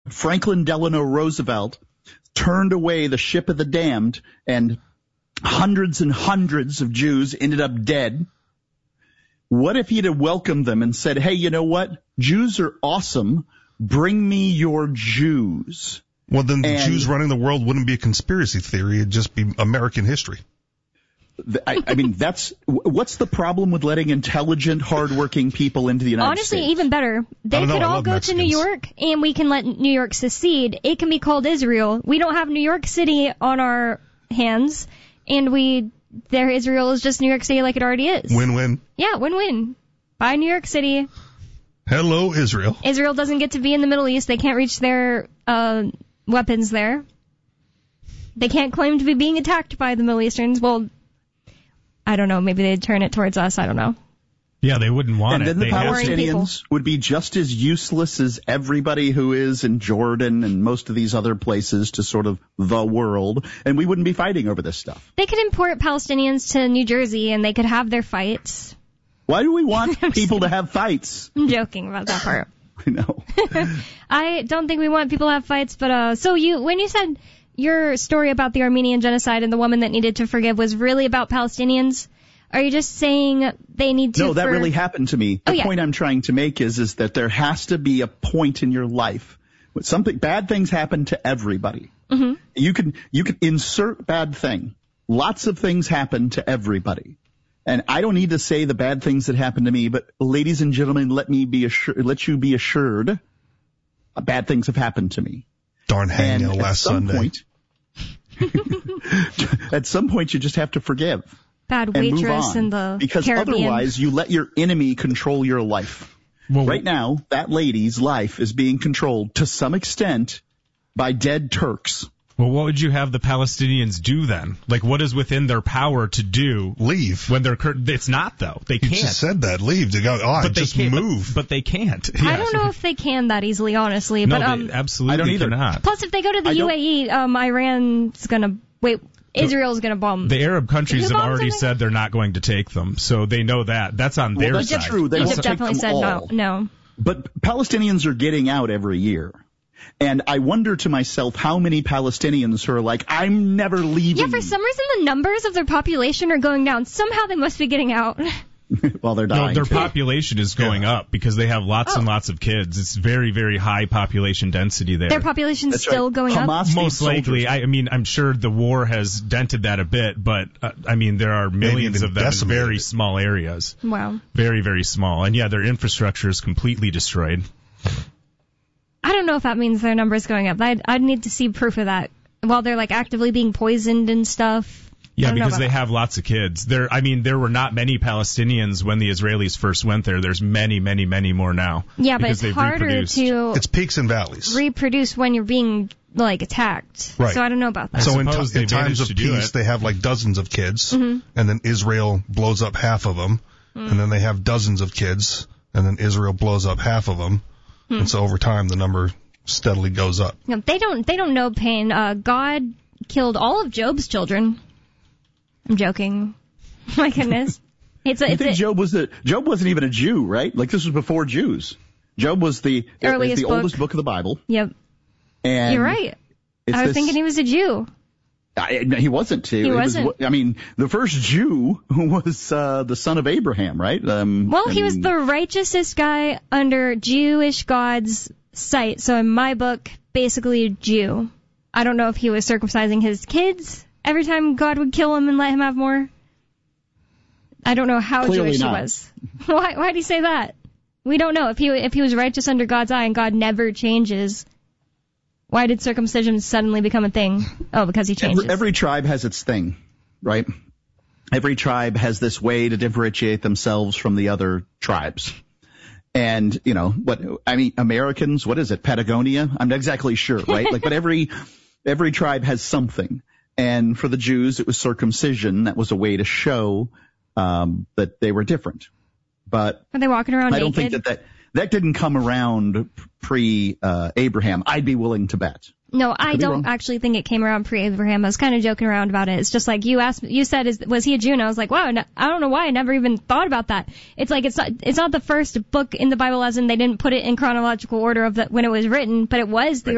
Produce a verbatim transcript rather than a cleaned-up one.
Franklin Delano Roosevelt turned away the ship of the damned, and hundreds and hundreds of Jews ended up dead. What if he'd have welcomed them and said, hey, you know what? Jews are awesome. Bring me your Jews. Well, then the and, Jews running the world wouldn't be a conspiracy theory. It'd just be American history. I, I mean, that's what's the problem with letting intelligent, hardworking people into the United Honestly, States? even better. They know, could I all love go Mexicans. to New York, and we can let New York secede. It can be called Israel. We don't have New York City on our hands, and we their Israel is just New York City like it already is. Win-win. Yeah, win-win. Buy New York City. Hello, Israel. Israel doesn't get to be in the Middle East. They can't reach their uh, weapons there. They can't claim to be being attacked by the Middle Easterns. Well, I don't know. Maybe they'd turn it towards us. I don't know. Yeah, they wouldn't want and it. then the They have to. Palestinians would be just as useless as everybody who is in Jordan and most of these other places to sort of the world, and we wouldn't be fighting over this stuff. They could import Palestinians to New Jersey, and they could have their fights. Why do we want people to have fights? I'm joking about that part. I know. I don't think we want people to have fights, but uh, so you when you said your story about the Armenian genocide and the woman that needed to forgive was really about Palestinians, are you just saying they need to? No, that for... really happened to me. The oh, yeah. point I'm trying to make is is that there has to be a point in your life when something bad things happen to everybody. Mm-hmm. You can you can insert bad thing. Lots of things happen to everybody. And I don't need to say the bad things that happened to me, but ladies and gentlemen, let me be assured, let you be assured, uh, bad things have happened to me. Darn hangnail and last at some Sunday. Point, at some point, you just have to forgive. Bad and move waitress on, in the because Caribbean. otherwise you let your enemy control your life. Well, right now, that lady's life is being controlled to some extent by dead Turks. Well, what would you have the Palestinians do then? Like, what is within their power to do? Leave. When they're cur- it's not though. They You can't. just said that. Leave. They go, oh, but they just can't, move. But, but they can't. I Yeah. don't know if they can that easily, honestly. No, but um, they absolutely I don't either. cannot. plus, if they go to the I U don't- A E, um, Iran's gonna wait. Israel's gonna bomb. The Arab countries Who have bombs already them? said they're not going to take them, so they know that. That's on Well, their that's side. true. They Egypt won't take definitely them said all. no. No. But Palestinians are getting out every year. And I wonder to myself how many Palestinians who are like, I'm never leaving. Yeah, for some reason the numbers of their population are going down. Somehow they must be getting out. Well, they're No, dying. their too. population is going up because they have lots Oh. and lots of kids. It's very, very high population density there. Their population's That's still right. going up. Hamas needs Most likely, soldiers. I, I mean, I'm sure the war has dented that a bit, but uh, I mean, there are millions even of them in decimated very it. small areas. Wow. Very, very small. And yeah, their infrastructure is completely destroyed. I don't know if that means their number's going up. I'd, I'd need to see proof of that. While they're like actively being poisoned and stuff. I Yeah, don't know because about they that. have lots of kids. There, I mean, there were not many Palestinians when the Israelis first went there. There's many, many, many more now. Yeah, but because it's they've harder reproduced. to It's peaks and valleys. reproduce when you're being like attacked. Right. So I don't know about that. So in, suppose t- they in times managed of to do peace, it. they have like dozens of kids, Mm-hmm. and then Israel blows up half of them, Mm. and then they have dozens of kids, and then Israel blows up half of them, Hmm. and so over time the number steadily goes up. No, they don't. They don't know pain. Uh, God killed all of Job's children. I'm joking. My goodness. It's a, You it's think a, Job was a Job wasn't even a Jew, right? Like this was before Jews. Job was the Earliest is the book. oldest book of the Bible. Yep. And You're right. it's I was this- thinking he was a Jew. I, he wasn't too. He It wasn't. Was, I mean, the first Jew was uh, the son of Abraham, right? Um, Well, he was and- the righteousest guy under Jewish God's sight. So in my book, basically a Jew. I don't know if he was circumcising his kids every time God would kill him and let him have more. I don't know how Clearly Jewish not. he was. Why? Why do you say that? We don't know if he if he was righteous under God's eye and God never changes. Why did circumcision suddenly become a thing? Oh, because he changes. Every, every tribe has its thing, right? Every tribe has this way to differentiate themselves from the other tribes. And, you know, what, I mean, Americans, what is it, Patagonia? I'm not exactly sure, right? Like, but every, every tribe has something. And for the Jews, it was circumcision. That was a way to show, um, that they were different. But Are they walking around I don't naked? think that that, that didn't come around pre, uh, Abraham. I'd be willing to bet. No, I Could be don't wrong. actually think it came around pre-Abraham. I was kind of joking around about it. It's just like you asked, you said, is, was he a Jew? And I was like, wow, no, I don't know why. I never even thought about that. It's like it's not, it's not the first book in the Bible, as in they didn't put it in chronological order of the, when it was written, but it was the